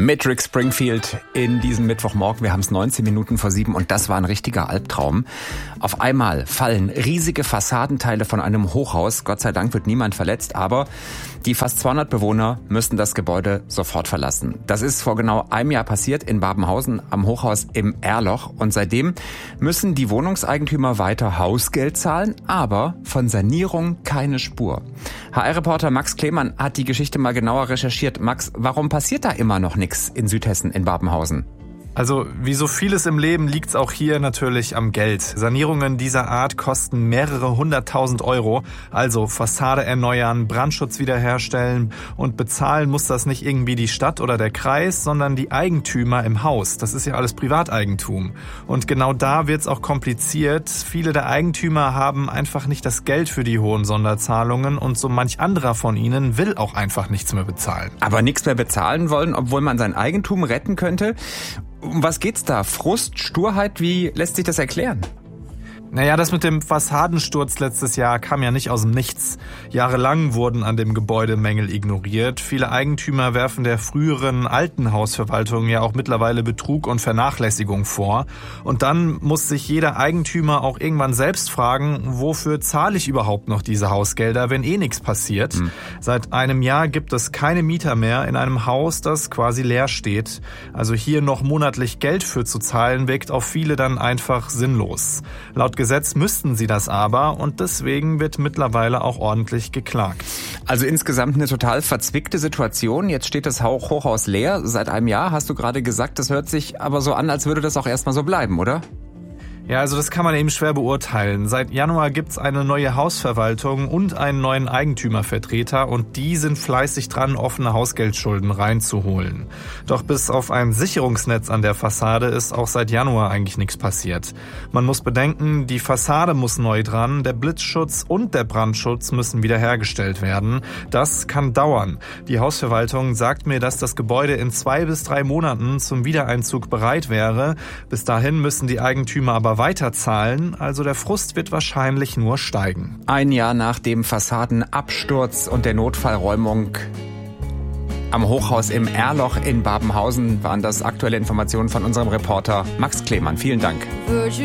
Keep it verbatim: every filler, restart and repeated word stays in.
Mit Rick Springfield in diesem Mittwochmorgen. Wir haben es neunzehn Minuten vor sieben und das war ein richtiger Albtraum. Auf einmal fallen riesige Fassadenteile von einem Hochhaus. Gott sei Dank wird niemand verletzt, aber die fast zweihundert Bewohner müssten das Gebäude sofort verlassen. Das ist vor genau einem Jahr passiert in Babenhausen am Hochhaus im Erloch und seitdem müssen die Wohnungseigentümer weiter Hausgeld zahlen, aber von Sanierung keine Spur. H R-Reporter Max Klemann hat die Geschichte mal genauer recherchiert. Max, warum passiert da immer noch nichts in Südhessen, in Babenhausen? Also wie so vieles im Leben liegt's auch hier natürlich am Geld. Sanierungen dieser Art kosten mehrere hunderttausend Euro. Also Fassade erneuern, Brandschutz wiederherstellen und bezahlen muss das nicht irgendwie die Stadt oder der Kreis, sondern die Eigentümer im Haus. Das ist ja alles Privateigentum. Und genau da wird's auch kompliziert. Viele der Eigentümer haben einfach nicht das Geld für die hohen Sonderzahlungen und so manch anderer von ihnen will auch einfach nichts mehr bezahlen. Aber nichts mehr bezahlen wollen, obwohl man sein Eigentum retten könnte? Um was geht's da? Frust, Sturheit? Wie lässt sich das erklären? Naja, das mit dem Fassadensturz letztes Jahr kam ja nicht aus dem Nichts. Jahrelang wurden an dem Gebäude Mängel ignoriert. Viele Eigentümer werfen der früheren alten Hausverwaltung ja auch mittlerweile Betrug und Vernachlässigung vor. Und dann muss sich jeder Eigentümer auch irgendwann selbst fragen, wofür zahle ich überhaupt noch diese Hausgelder, wenn eh nichts passiert? Hm. Seit einem Jahr gibt es keine Mieter mehr in einem Haus, das quasi leer steht. Also hier noch monatlich Geld für zu zahlen, wirkt auf viele dann einfach sinnlos. Laut Gesetz müssten sie das aber und deswegen wird mittlerweile auch ordentlich geklagt. Also insgesamt eine total verzwickte Situation. Jetzt steht das Hochhaus leer seit einem Jahr, hast du gerade gesagt. Das hört sich aber so an, als würde das auch erstmal so bleiben, oder? Ja, also das kann man eben schwer beurteilen. Seit Januar gibt's eine neue Hausverwaltung und einen neuen Eigentümervertreter und die sind fleißig dran, offene Hausgeldschulden reinzuholen. Doch bis auf ein Sicherungsnetz an der Fassade ist auch seit Januar eigentlich nichts passiert. Man muss bedenken, die Fassade muss neu dran, der Blitzschutz und der Brandschutz müssen wiederhergestellt werden. Das kann dauern. Die Hausverwaltung sagt mir, dass das Gebäude in zwei bis drei Monaten zum Wiedereinzug bereit wäre. Bis dahin müssen die Eigentümer aber weiterzahlen, also der Frust wird wahrscheinlich nur steigen. Ein Jahr nach dem Fassadenabsturz und der Notfallräumung am Hochhaus im Erloch in Babenhausen waren das aktuelle Informationen von unserem Reporter Max Klemann. Vielen Dank.